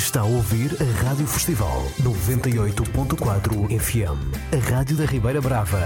Está a ouvir a Rádio Festival 98.4 FM, a Rádio da Ribeira Brava.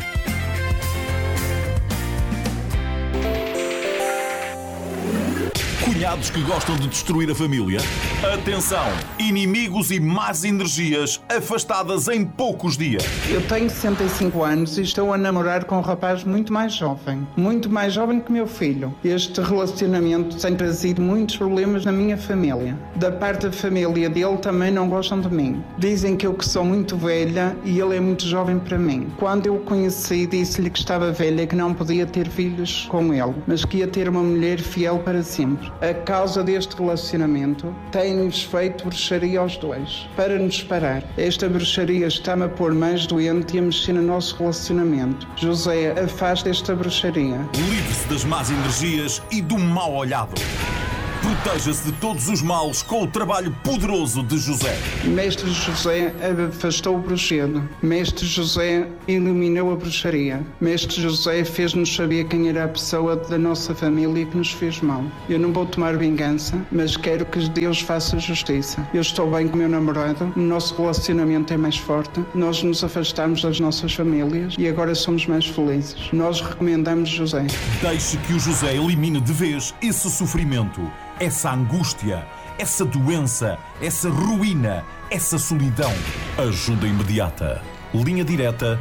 Cunhados que gostam de destruir a família? Atenção! Inimigos e más energias afastadas em poucos dias. Eu tenho 65 anos e estou a namorar com um rapaz muito mais jovem que meu filho. Este relacionamento tem trazido muitos problemas na minha família. Da parte da família dele também não gostam de mim. Dizem que eu que sou muito velha e ele é muito jovem para mim. Quando eu o conheci, disse-lhe que estava velha e que não podia ter filhos com ele, mas que ia ter uma mulher fiel para sempre. A causa deste relacionamento tem-nos feito bruxaria aos dois, para nos separar. Esta bruxaria está-me a pôr mais doente e a mexer no nosso relacionamento. José, afasta esta bruxaria. Livre-se das más energias e do mau olhado. Proteja-se de todos os males com o trabalho poderoso de José. Mestre José afastou o bruxedo. Mestre José eliminou a bruxaria. Mestre José fez-nos saber quem era a pessoa da nossa família que nos fez mal. Eu não vou tomar vingança, mas quero que Deus faça justiça. Eu estou bem com o meu namorado, o nosso relacionamento é mais forte, nós nos afastamos das nossas famílias e agora somos mais felizes. Nós recomendamos José. Deixe que o José elimine de vez esse sofrimento, essa angústia, essa doença, essa ruína, essa solidão. Ajuda imediata. Linha direta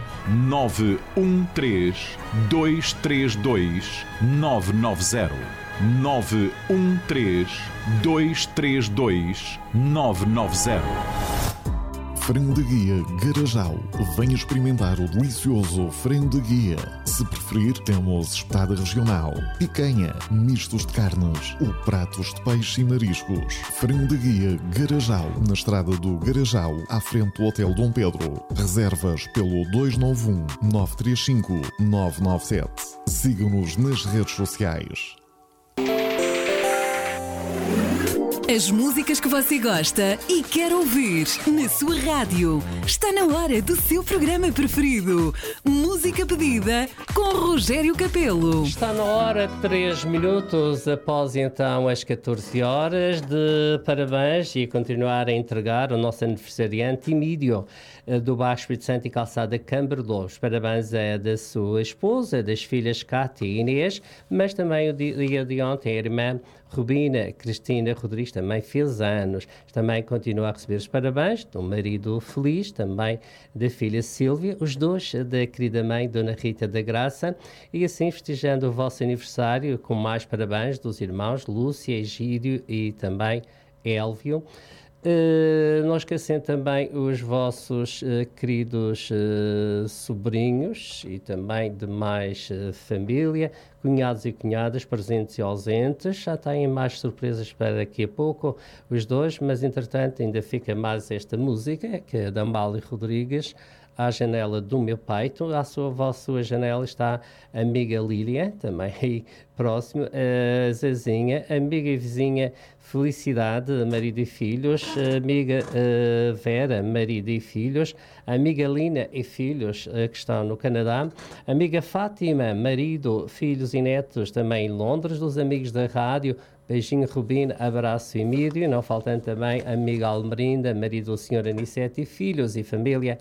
913-232-990. 913-232-990. Frango de Guia Garajal. Venha experimentar o delicioso frango de guia. Se preferir, temos espetada regional, picanha, mistos de carnes ou pratos de peixe e mariscos. Frango de Guia Garajal, na estrada do Garajal, à frente do Hotel Dom Pedro. Reservas pelo 291-935-997. Sigam-nos nas redes sociais. As músicas que você gosta e quer ouvir na sua rádio. Está na hora do seu programa preferido. Música pedida com Rogério Capelo. Está na hora, 3 minutos após então as 14 horas, de parabéns e continuar a entregar o nosso aniversariante Emílio, do bairro Espírito Santo e Calçada Câmara de Lobos. Parabéns é da sua esposa, das filhas Cátia e Inês, mas também o dia de ontem a irmã Rubina Cristina Rodrigues também fez anos. Também continua a receber os parabéns do marido Feliz, também da filha Sílvia, os dois da querida mãe Dona Rita da Graça, e assim festejando o vosso aniversário com mais parabéns dos irmãos Lúcia, Egídio e também Élvio. Não esquecem também os vossos queridos sobrinhos e também demais família, cunhados e cunhadas, presentes e ausentes. Já têm mais surpresas para daqui a pouco os dois, mas entretanto ainda fica mais esta música, que é da Amália Rodrigues, À Janela do Meu Peito. À sua janela está a amiga Lília, também aí próximo, a Zezinha, amiga e vizinha Felicidade, marido e filhos, amiga Vera, marido e filhos, amiga Lina e filhos, que estão no Canadá, amiga Fátima, marido, filhos e netos, também em Londres, dos amigos da rádio. Beijinho, Rubina, abraço, Emílio. Não faltando também a amiga Almerinda, marido do Sr. Anicete e filhos e família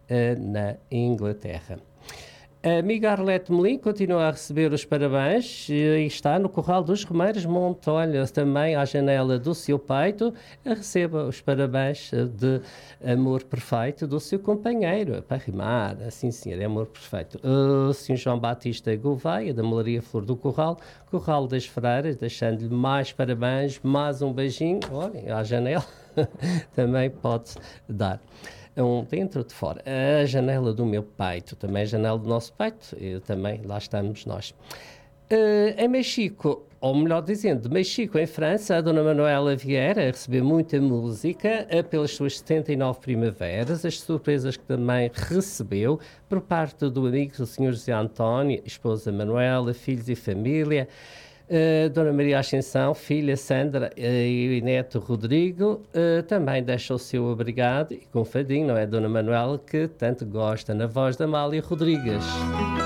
na Inglaterra. A amiga Arlete Melim continua a receber os parabéns e está no Corral dos Romeiros Montoya, também à janela do seu peito. Receba os parabéns de amor perfeito do seu companheiro, para rimar, assim senhor, é amor perfeito. O Sr. João Batista Gouveia, da Melaria Flor do Corral, Corral das Freiras, deixando-lhe mais parabéns, mais um beijinho, olhem, à janela, também pode dar. Dentro ou de fora. A janela do meu peito, também a janela do nosso peito, e também lá estamos nós. Em Mexico, ou melhor dizendo, de Mexico, em França, a Dona Manuela Vieira recebeu muita música pelas suas 79 primaveras, as surpresas que também recebeu por parte do amigo do Sr. José António, esposa Manuela, filhos e família, Dona Maria Ascensão, filha Sandra e neto Rodrigo, também deixa o seu obrigado e com fadinho, não é, Dona Manuela, que tanto gosta, na voz da Amália Rodrigues.